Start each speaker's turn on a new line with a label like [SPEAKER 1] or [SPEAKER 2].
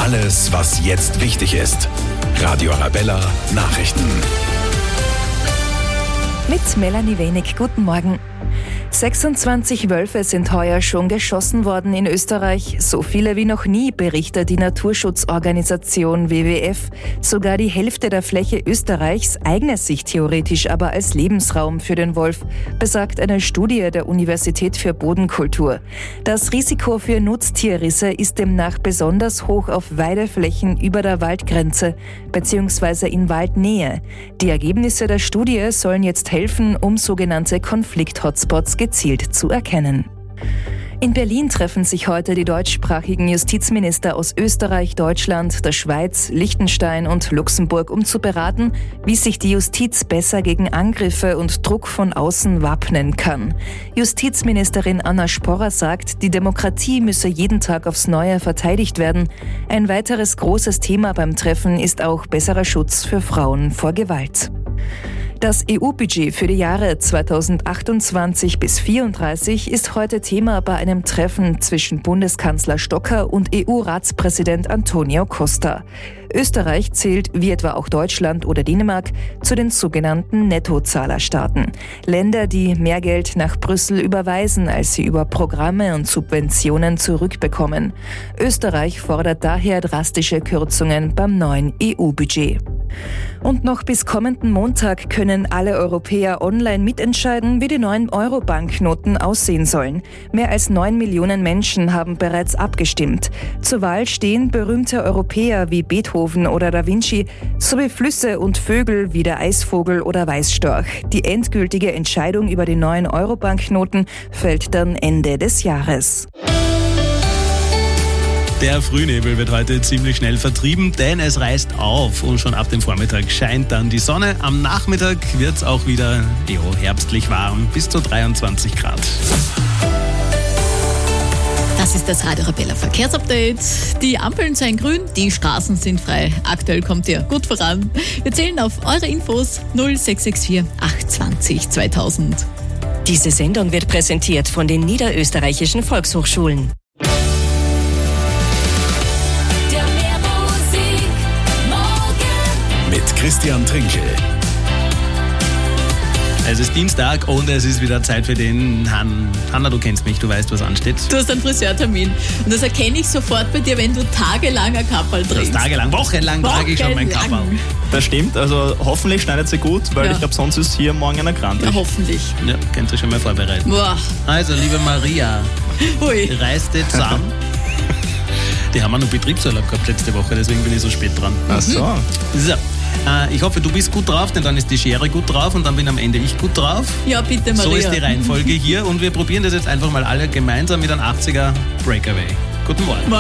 [SPEAKER 1] Alles, was jetzt wichtig ist. Radio Arabella Nachrichten.
[SPEAKER 2] Mit Melanie Wenig. Guten Morgen. 26 Wölfe sind heuer schon geschossen worden in Österreich. So viele wie noch nie, berichtet die Naturschutzorganisation WWF. Sogar die Hälfte der Fläche Österreichs eigne sich theoretisch aber als Lebensraum für den Wolf, besagt eine Studie der Universität für Bodenkultur. Das Risiko für Nutztierrisse ist demnach besonders hoch auf Weideflächen über der Waldgrenze bzw. in Waldnähe. Die Ergebnisse der Studie sollen jetzt helfen, um sogenannte Konflikt-Hotspots gezielt zu erkennen. In Berlin treffen sich heute die deutschsprachigen Justizminister aus Österreich, Deutschland, der Schweiz, Liechtenstein und Luxemburg, um zu beraten, wie sich die Justiz besser gegen Angriffe und Druck von außen wappnen kann. Justizministerin Anna Sporrer sagt, die Demokratie müsse jeden Tag aufs Neue verteidigt werden. Ein weiteres großes Thema beim Treffen ist auch besserer Schutz für Frauen vor Gewalt. Das EU-Budget für die Jahre 2028 bis 2034 ist heute Thema bei einem Treffen zwischen Bundeskanzler Stocker und EU-Ratspräsident Antonio Costa. Österreich zählt, wie etwa auch Deutschland oder Dänemark, zu den sogenannten Nettozahlerstaaten. Länder, die mehr Geld nach Brüssel überweisen, als sie über Programme und Subventionen zurückbekommen. Österreich fordert daher drastische Kürzungen beim neuen EU-Budget. Und noch bis kommenden Montag können alle Europäer online mitentscheiden, wie die neuen Euro-Banknoten aussehen sollen. Mehr als 9 Millionen Menschen haben bereits abgestimmt. Zur Wahl stehen berühmte Europäer wie Beethoven oder Da Vinci, sowie Flüsse und Vögel wie der Eisvogel oder Weißstorch. Die endgültige Entscheidung über die neuen Euro-Banknoten fällt dann Ende des Jahres.
[SPEAKER 3] Der Frühnebel wird heute ziemlich schnell vertrieben, denn es reißt auf und schon ab dem Vormittag scheint dann die Sonne. Am Nachmittag wird es auch wieder herbstlich warm, bis zu 23 Grad.
[SPEAKER 4] Das ist das Radio Arabella Verkehrsupdate. Die Ampeln seien grün, die Straßen sind frei. Aktuell kommt ihr gut voran. Wir zählen auf eure Infos 0664 820 2000.
[SPEAKER 5] Diese Sendung wird präsentiert von den Niederösterreichischen Volkshochschulen.
[SPEAKER 1] Mit Christian Trinkel.
[SPEAKER 3] Es ist Dienstag und es ist wieder Zeit für den Hanna, du kennst mich, du weißt, was ansteht.
[SPEAKER 4] Du hast einen Friseurtermin und das erkenne ich sofort bei dir, wenn du tagelang ein Kapperl trägst.
[SPEAKER 3] Wochenlang trage ich schon mein Kapperl.
[SPEAKER 6] Das stimmt, also hoffentlich schneidet sie gut, weil ich glaube, sonst ist hier morgen einer krank.
[SPEAKER 4] Ja, hoffentlich.
[SPEAKER 3] Ja, könnt ihr schon mal vorbereiten.
[SPEAKER 4] Boah.
[SPEAKER 3] Also, liebe Maria, reißt dich zusammen. Die haben auch noch Betriebsurlaub gehabt letzte Woche, deswegen bin ich so spät dran.
[SPEAKER 6] Ach so.
[SPEAKER 3] So. Ich hoffe, du bist gut drauf, denn dann ist die Schere gut drauf und dann bin am Ende ich gut drauf.
[SPEAKER 4] Ja, bitte, Maria.
[SPEAKER 3] So ist die Reihenfolge hier und wir probieren das jetzt einfach mal alle gemeinsam mit einem 80er Breakaway. Guten Morgen.